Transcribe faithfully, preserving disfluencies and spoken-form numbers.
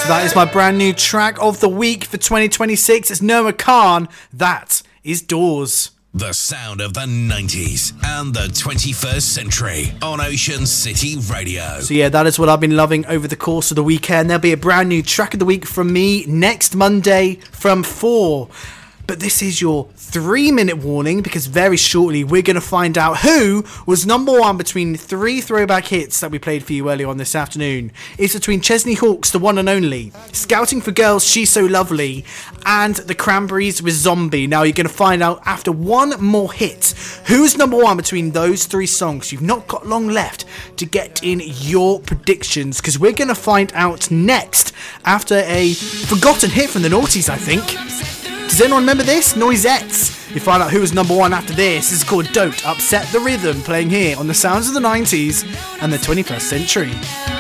That is my brand new track of the week for twenty twenty-six. It's Noah Khan. That is Doors. The sound of the nineties and the twenty-first century on Ocean City Radio. So yeah, that is what I've been loving over the course of the weekend. There'll be a brand new track of the week from me next Monday from four. But this is your three minute warning, because very shortly we're going to find out who was number one between three throwback hits that we played for you earlier on this afternoon. It's between Chesney Hawkes, The One and Only, Scouting for Girls, She's So Lovely, and The Cranberries with Zombie. Now you're going to find out after one more hit who's number one between those three songs. You've not got long left to get in your predictions, because we're going to find out next after a forgotten hit from the noughties, I think. Does anyone remember this? Noisettes. You find out who was number one after this. This is called Don't Upset the Rhythm, playing here on the sounds of the nineties and the twenty-first century.